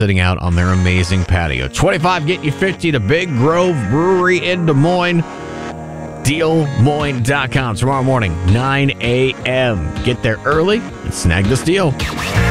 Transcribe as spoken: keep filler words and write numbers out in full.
sitting out on their amazing patio. twenty-five get you fifty to Big Grove Brewery in Des Moines. deal moines dot com tomorrow morning, nine a.m. Get there early and snag this deal.